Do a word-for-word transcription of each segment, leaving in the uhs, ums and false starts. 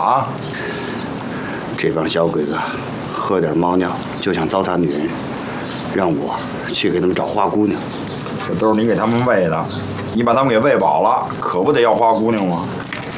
啊？ 这帮小鬼子喝点猫尿就想糟蹋女人，让我去给他们找花姑娘。 这都是你给他们喂的，你把他们给喂饱了，可不得要花姑娘吗？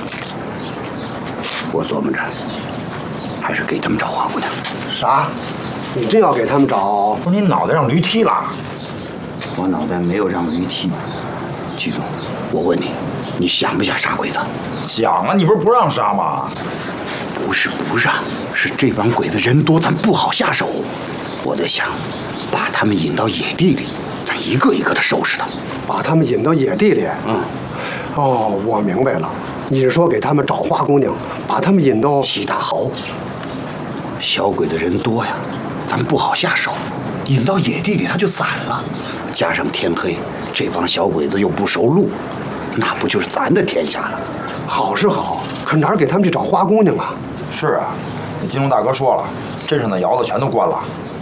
我琢磨着，还是给他们找花姑娘。 啥？你真要给他们找？ 不是你脑袋让驴踢了？ 我脑袋没有让驴踢。季总，我问你，你想不想杀鬼子？ 想啊，你不是不让杀吗？ 不是不让，是这帮鬼子人多，咱不好下手。我在想，把他们引到野地里，咱一个一个的收拾他。 把他们引到野地里？ 嗯。 哦，我明白了，你是说给他们找花姑娘，把他们引到西大豪。小鬼子人多呀，咱不好下手，引到野地里他就散了。加上天黑，这帮小鬼子又不熟路，那不就是咱的天下了？ 好是好，可哪儿给他们去找花姑娘啊？ 是啊，那金龙大哥说了，镇上的窑子全都关了。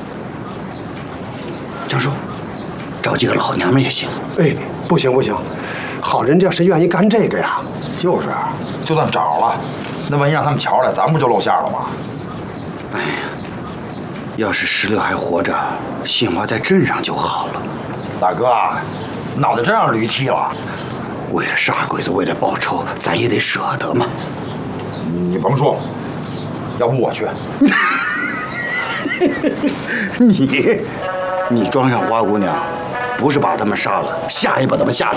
张叔，找几个老娘们也行。 哎，不行不行，好人家谁愿意干这个呀？ 就是，就算找了，那万一让他们瞧来，咱不就露馅了吗？ 哎呀，要是石榴还活着，信华在镇上就好了。 大哥，脑袋真让驴踢了。 为了杀鬼子，为了报仇，咱也得舍得嘛。 你甭说，要不我去。 你，你装上花姑娘，不是把他们杀了，吓也把他们吓死。